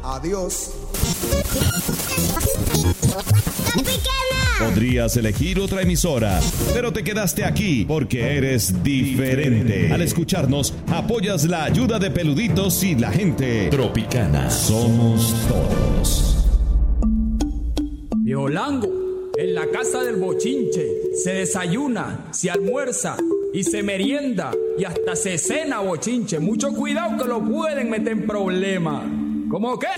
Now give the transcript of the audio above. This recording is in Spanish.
Adiós. Podrías elegir otra emisora, pero te quedaste aquí porque eres diferente. Al escucharnos, apoyas la ayuda de Peluditos y la gente Tropicana. Somos todos. Violango, en la casa del bochinche, se desayuna, se almuerza y se merienda y hasta se cena bochinche. Mucho cuidado que lo pueden meter en problemas. ¿Cómo qué?